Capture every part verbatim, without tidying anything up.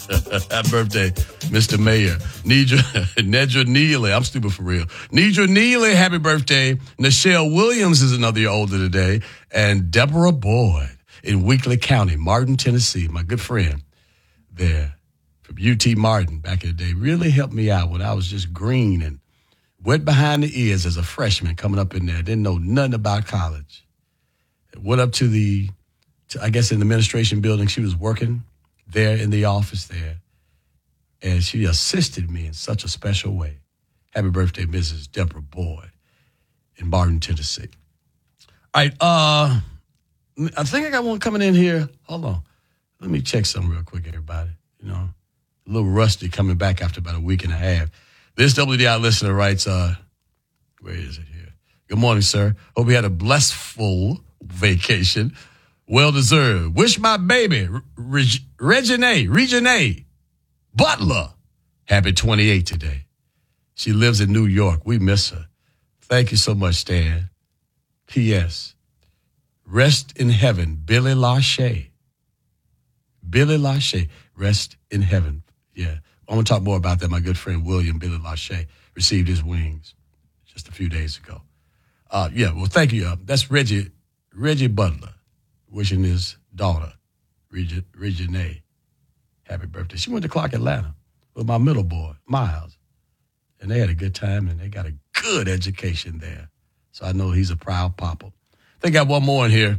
Happy birthday, Mister Mayor. Nedra, Nedra Neely. I'm stupid for real. Nedra Neely, happy birthday. Nichelle Williams is another year older today. And Deborah Boyd in Weakley County, Martin, Tennessee. My good friend there from U T Martin back in the day. Really helped me out when I was just green and wet behind the ears as a freshman coming up in there. Didn't know nothing about college. Went up to the, to, I guess in the administration building. She was working there in the office there. And she assisted me in such a special way. Happy birthday, Missus Deborah Boyd in Martin, Tennessee. All right, uh, I think I got one coming in here. Hold on. Let me check something real quick, everybody. You know, a little rusty coming back after about a week and a half. This W D I listener writes, uh, where is it here? Good morning, sir. Hope you had a blissful vacation. Well-deserved. Wish my baby, Reg- Regine, Regine Butler, happy twenty-eight today. She lives in New York. We miss her. Thank you so much, Stan. P S. Rest in heaven, Billy Lachey. Billy Lachey, rest in heaven. Yeah. I want to talk more about that. My good friend William Billy Lachey received his wings just a few days ago. Uh, yeah, well, thank you. Uh, that's Reggie, Reggie Butler wishing his daughter, Reggie, Regine, happy birthday. She went to Clark Atlanta with my middle boy, Miles. And they had a good time, and they got a good education there. So I know he's a proud papa. They got one more in here.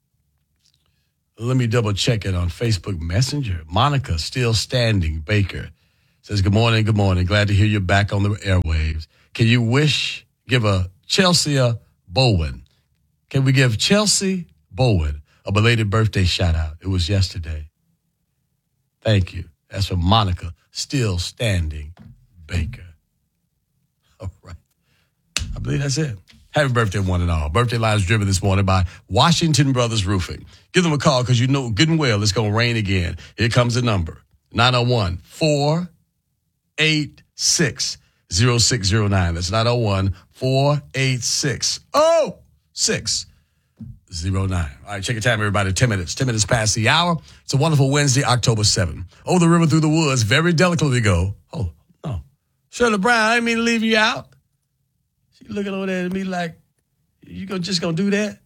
Let me double check it on Facebook Messenger. Monica, still standing, Baker, says, good morning, good morning. Glad to hear you back on the airwaves. Can you wish, give a Chelsea Bowen. Can we give Chelsea Bowen a belated birthday shout out? It was yesterday. Thank you. That's from Monica, still standing, Baker. All right. I believe that's it. Happy birthday, one and all. Birthday lines driven this morning by Washington Brothers Roofing. Give them a call because you know good and well it's going to rain again. Here comes the number, nine oh one, four eight six, oh six oh nine. That's nine oh one, four eight six, oh six oh nine. All right, check your time, everybody. ten minutes. ten minutes past the hour. It's a wonderful Wednesday, October seventh. Over the river, through the woods, very delicately go. Oh, no. Shirley Brown, I didn't mean to leave you out. She looking over there at me like, you gonna just gonna do that?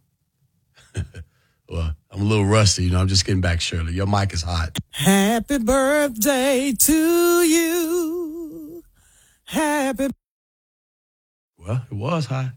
Well, I'm a little rusty. You know, I'm just getting back, Shirley. Your mic is hot. Happy birthday to you. Happy. Well, it was hot.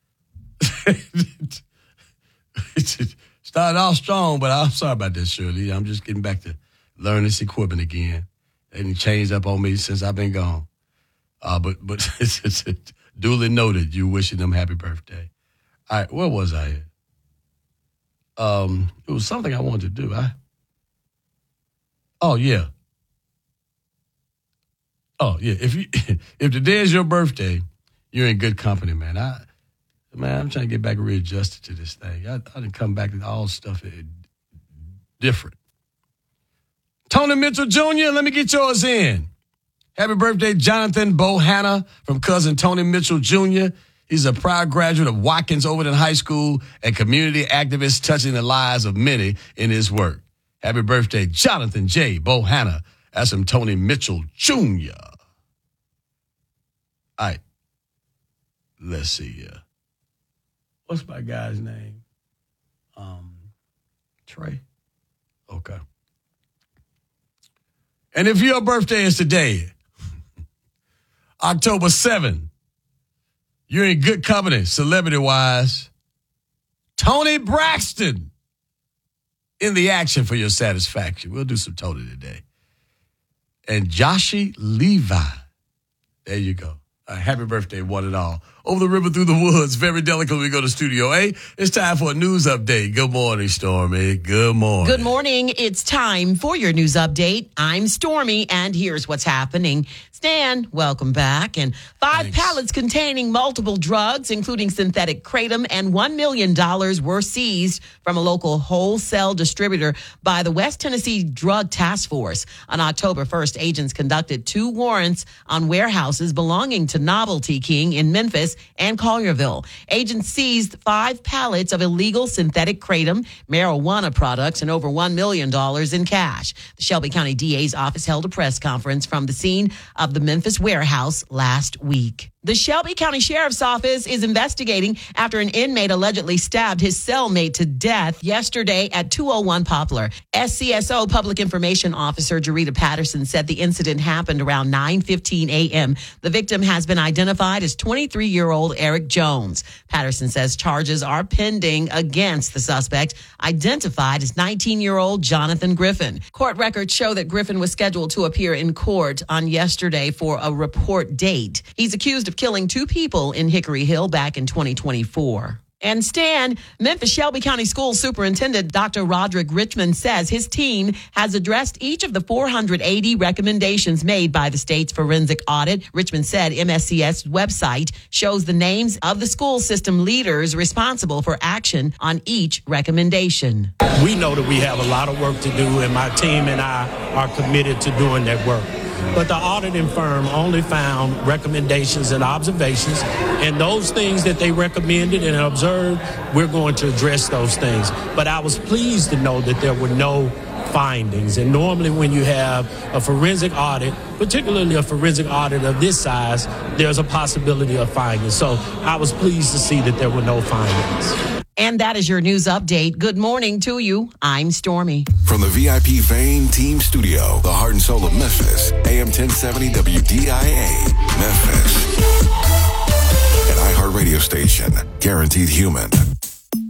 It started off strong, but I'm sorry about that, Shirley. I'm just getting back to learn this equipment again. They didn't change up on me since I've been gone. Uh, but but it's duly noted, you wishing them happy birthday. All right, where was I at? Um, it was something I wanted to do. I, oh, yeah. Oh, yeah. If you if today is your birthday, you're in good company, man. I Man, I'm trying to get back readjusted to this thing. I, I didn't come back to all stuff different. Tony Mitchell Junior, let me get yours in. Happy birthday, Jonathan Bohanna from cousin Tony Mitchell Junior He's a proud graduate of Watkins Overton High School and community activist touching the lives of many in his work. Happy birthday, Jonathan J. Bohanna. That's from Tony Mitchell Junior All right. Let's see here. What's my guy's name? Um, Trey. Okay. And if your birthday is today, October seventh, you're in good company, celebrity-wise. Tony Braxton in the action for your satisfaction. We'll do some Tony today. And Joshie Levi. There you go. Uh, happy birthday, one and all. Over the river, through the woods, very delicately we go to Studio A. It's time for a news update. Good morning, Stormy. Good morning. Good morning. It's time for your news update. I'm Stormy, and here's what's happening. Stan, welcome back. And five Thanks. pallets containing multiple drugs, including synthetic kratom, and one million dollars were seized from a local wholesale distributor by the West Tennessee Drug Task Force. On October first, agents conducted two warrants on warehouses belonging to Novelty King in Memphis Lewis, and Collierville. Agents seized five pallets of illegal synthetic kratom, marijuana products, and over one million dollars in cash. The Shelby County D A's office held a press conference from the scene of the Memphis warehouse last week. The Shelby County Sheriff's Office is investigating after an inmate allegedly stabbed his cellmate to death yesterday at two oh one Poplar. S C S O Public Information Officer Jarita Patterson said the incident happened around nine fifteen a.m. The victim has been identified as twenty-three-year-old Eric Jones. Patterson says charges are pending against the suspect, identified as nineteen-year-old Jonathan Griffin. Court records show that Griffin was scheduled to appear in court on yesterday for a report date. He's accused of killing two people in Hickory Hill back in twenty twenty-four. And Stan, Memphis Shelby County School Superintendent Doctor Roderick Richmond says his team has addressed each of the four hundred eighty recommendations made by the state's forensic audit. Richmond said M S C S website shows the names of the school system leaders responsible for action on each recommendation. We know that we have a lot of work to do, and my team and I are committed to doing that work. But the auditing firm only found recommendations and observations, and those things that they recommended and observed, we're going to address those things. But I was pleased to know that there were no findings. And normally when you have a forensic audit, particularly a forensic audit of this size, there's a possibility of findings. So I was pleased to see that there were no findings. And that is your news update. Good morning to you. I'm Stormy. From the V I P Vein Team Studio, the heart and soul of Memphis, A M ten seventy W D I A, Memphis. An iHeart radio station, guaranteed human.